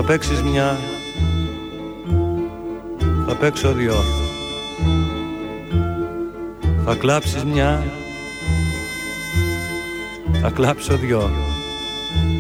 Θα παίξεις μια, θα παίξω δυο. Θα κλάψεις μια, θα κλάψω δυο.